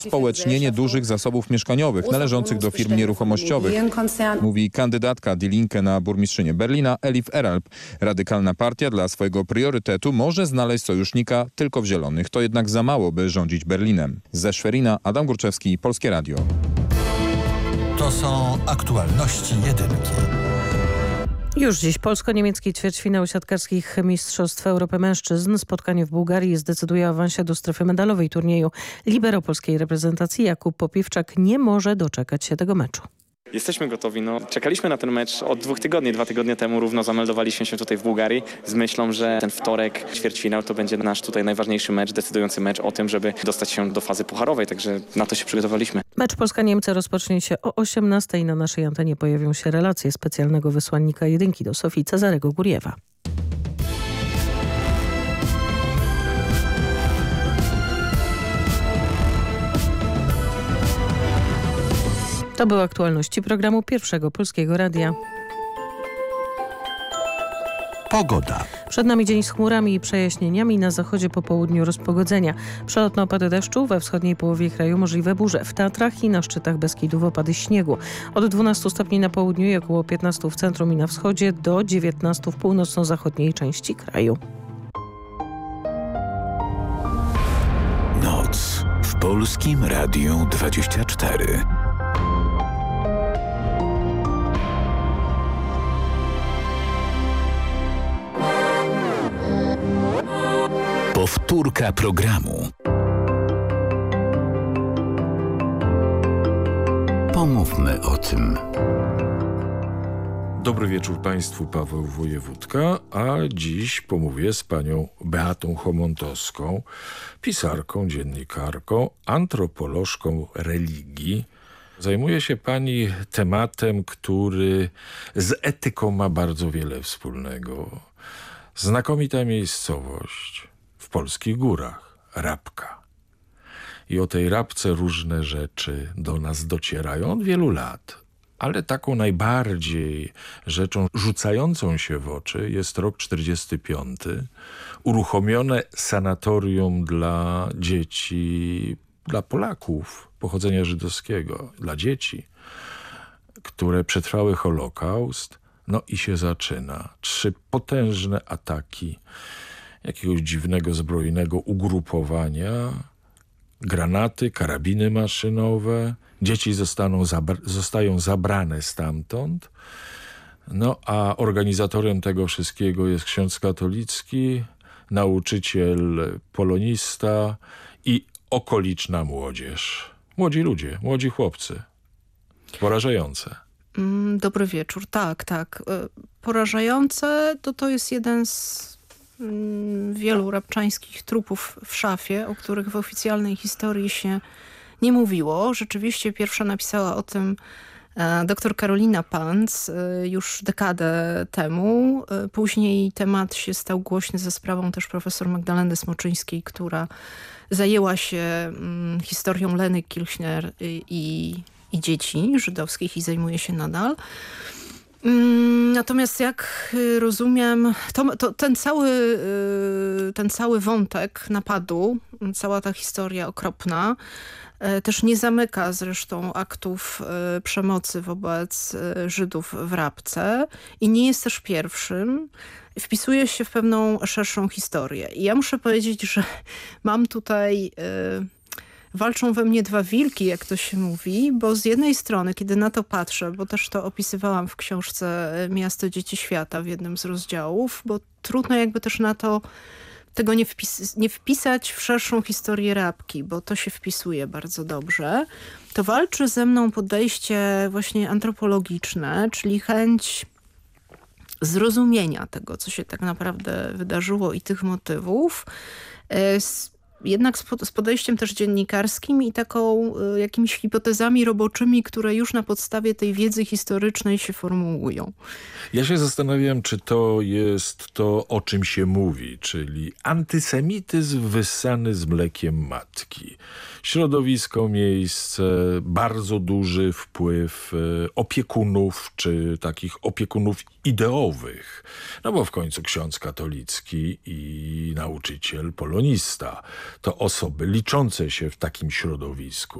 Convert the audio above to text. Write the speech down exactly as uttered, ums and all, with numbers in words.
społecznienie dużych zasobów mieszkaniowych należących do firm nieruchomościowych, mówi kandydatka Die Linke na burmistrzynię Berlina Elif Eralp. Radykalna partia dla swojego priorytetu może znaleźć sojusznika tylko w zielonych. To jednak za mało, by rządzić Berlinem. Ze Szwerina Adam Górczewski, Polskie Radio. To są aktualności jedynki. Już dziś polsko-niemiecki ćwierćfinał siatkarskich Mistrzostw Europy Mężczyzn. Spotkanie w Bułgarii zdecyduje o awansie do strefy medalowej turnieju. Libero polskiej reprezentacji Jakub Popiwczak nie może doczekać się tego meczu. Jesteśmy gotowi. No, czekaliśmy na ten mecz od dwóch tygodni. Dwa tygodnie temu równo zameldowaliśmy się tutaj w Bułgarii z myślą, że ten wtorek ćwierćfinał to będzie nasz tutaj najważniejszy mecz, decydujący mecz o tym, żeby dostać się do fazy pucharowej. Także na to się przygotowaliśmy. Mecz Polska-Niemcy rozpocznie się o osiemnastej. Na naszej antenie pojawią się relacje specjalnego wysłannika jedynki do Sofii Cezarego Góriewa. To były aktualności programu Pierwszego Polskiego Radia. Pogoda. Przed nami dzień z chmurami i przejaśnieniami, na zachodzie po południu rozpogodzenia. Przelotne opady deszczu, we wschodniej połowie kraju możliwe burze. W Tatrach i na szczytach Beskidów opady śniegu. Od dwunastu stopni na południu i około piętnastu w centrum i na wschodzie do dziewiętnastu w północno-zachodniej części kraju. Noc w Polskim Radiu dwadzieścia cztery. Powtórka programu. Pomówmy o tym. Dobry wieczór Państwu, Paweł Wojewódka, a dziś pomówię z panią Beatą Chomontowską, pisarką, dziennikarką, antropolożką religii. Zajmuje się pani tematem, który z etyką ma bardzo wiele wspólnego. Znakomita miejscowość w polskich górach, Rabka. I o tej Rabce różne rzeczy do nas docierają od wielu lat. Ale taką najbardziej rzeczą rzucającą się w oczy jest rok czterdziesty piąty. Uruchomione sanatorium dla dzieci, dla Polaków pochodzenia żydowskiego, dla dzieci, które przetrwały Holokaust. No i się zaczyna. Trzy potężne ataki jakiegoś dziwnego zbrojnego ugrupowania, granaty, karabiny maszynowe, dzieci zostaną zabra zostają zabrane stamtąd, no a organizatorem tego wszystkiego jest ksiądz katolicki, nauczyciel polonista i okoliczna młodzież. Młodzi ludzie, młodzi chłopcy. Porażające. Dobry wieczór. Tak, tak. Porażające to to jest jeden z wielu rabczańskich trupów w szafie, o których w oficjalnej historii się nie mówiło. Rzeczywiście pierwsza napisała o tym dr Karolina Panc już dekadę temu. Później temat się stał głośny za sprawą też profesor Magdaleny Smoczyńskiej, która zajęła się historią Leny Kirchner i, i dzieci żydowskich i zajmuje się nadal. Natomiast jak rozumiem, to, to ten, cały, ten cały wątek napadu, cała ta historia okropna, też nie zamyka zresztą aktów przemocy wobec Żydów w Rabce i nie jest też pierwszym. Wpisuje się w pewną szerszą historię. I ja muszę powiedzieć, że mam tutaj... Walczą we mnie dwa wilki, jak to się mówi, bo z jednej strony, kiedy na to patrzę, bo też to opisywałam w książce Miasto Dzieci Świata w jednym z rozdziałów, bo trudno jakby też na to tego nie, wpis nie wpisać w szerszą historię Rabki, bo to się wpisuje bardzo dobrze, to walczy ze mną podejście właśnie antropologiczne, czyli chęć zrozumienia tego, co się tak naprawdę wydarzyło i tych motywów, z jednak z podejściem też dziennikarskim i taką y, jakimiś hipotezami roboczymi, które już na podstawie tej wiedzy historycznej się formułują. Ja się zastanawiam, czy to jest to, o czym się mówi, czyli antysemityzm wyssany z mlekiem matki. Środowisko, miejsce, bardzo duży wpływ opiekunów, czy takich opiekunów ideowych. No bo w końcu ksiądz katolicki i nauczyciel polonista. to osoby liczące się w takim środowisku.